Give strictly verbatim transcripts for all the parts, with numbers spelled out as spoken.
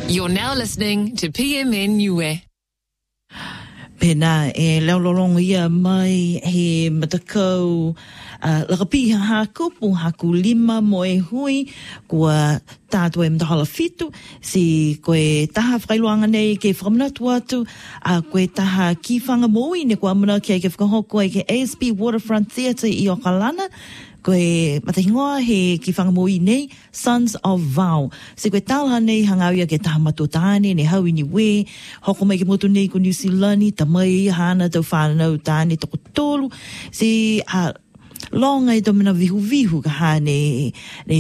You're now listening to P M N Niue. Pena e laulolongo ia mai he matakau uh, lakapiha haku pu haku lima mo e hui kua tātua e mtahala fitu si koe taha whailuanga nei ke whakamnatu atu a koe taha ki whanga moi ne kua amana ki ke whakahoko ai ke A S B Waterfront Theatre i Okalana koe matahingoa he ki whangamoi nei, Sons of Vau. Se koe tālaha nei hangauia ke taha matua tāne, ne hau ini we, hoko mai ke motu nei ko New Zealand, tamai hana tau whanau tāne toko tolu, se uh, longa i domina vihu vihu ka hane,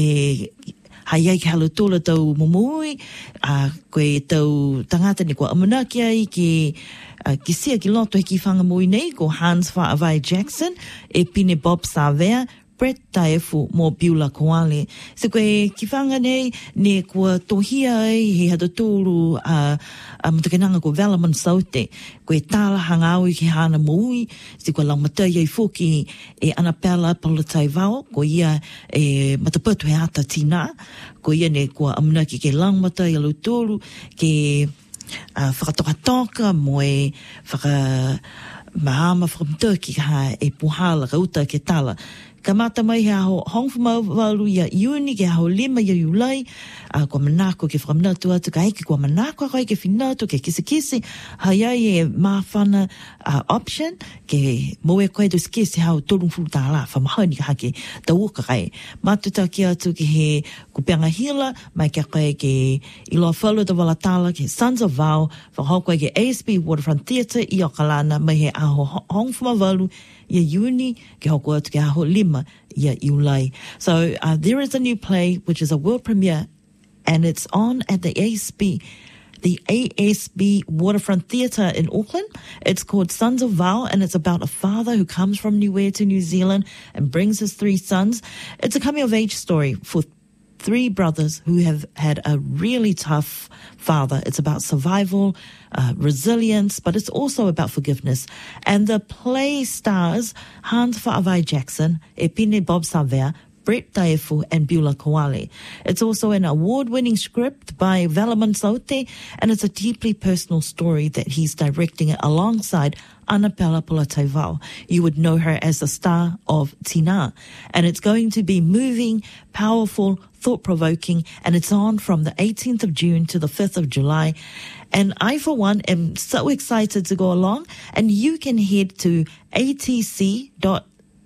ne hai ai ke halotola tau momoi, uh, koe tau tangata ne kua amanaki ai ke Uh, ki sia ki loto he ki whangamoi nei ko Hans Whaavai Jackson e pine Bob Savea Brett Taefu mo Biula Koale. Se koe ki whanga nei ne kua tohia ai he hatatūru a uh, matakenanga ko Valaman Saute. Koe tāla hangaui ki hana moui, se koe laumatai ai fuki e Anapela Palatai Vau, ko ia e matapatu he ata tina, ko ia ne kua amunaki ke langmatai alutūru, ke Uh, whakatokatoka mo e whaka mahama whakamtaki ha e puhala ka uta ke tala. Ka mata mai he aho hongwhama walu ia iuni ke aho lima ia iulai uh, kua manako ke whakamnatu atu ka eiki kua manako kai ke whinatu ke kisi kisi hai ai e mawhana uh, option ke moe koe tu skisi hao tolung fulu tāla whamahani ka hake ta uka kai matuta ki atu ke he kupeanga hila mai ke koe ke iloa whalu ta wala tāla ke Sons of Vau whakahoko ke A S B Waterfront Theatre i Okalana mai he aho hongwhama walu ia iuni ke hoko atu ke aho lima ia iulai. So uh, there is a new play which is a world premiere and it's on at the A S B, the A S B Waterfront Theatre in Auckland. It's called Sons of Vau and it's about a father who comes from Niue to New Zealand and brings his three sons. It's a coming of age story for three brothers who have had a really tough father. It's about survival, uh, resilience, but it's also about forgiveness. And the play stars Hans Whaavai Jackson, Epine Bob Savea, Brett Taefu and Biula Koale. It's also an award-winning script by Valaman Saute, and it's a deeply personal story that he's directing alongside Anapela Pulateivao. You would know her as the star of Tina. And it's going to be moving, powerful, thought-provoking, and it's on from the eighteenth of June to the fifth of July. And I, for one, am so excited to go along. And you can head to a t c dot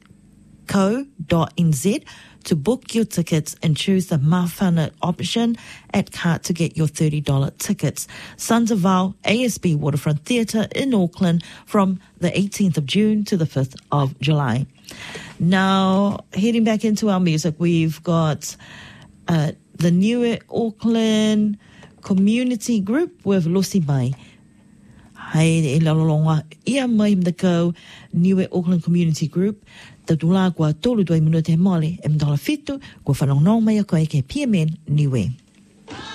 co dot n z to book your tickets and choose the Mawhana option at cart to get your thirty dollars tickets. Sons of Vau, A S B Waterfront Theatre in Auckland from the eighteenth of June to the fifth of July. Now, heading back into our music, we've got uh, the Niue Auckland Community Group with Lucy Mai. Hai e lalolonga ia mai mdakau Niue Auckland Community Group. Tatula kua tolu doi minute mole e mdala fitu kua whanongnong mai a koe ke P M N Niue.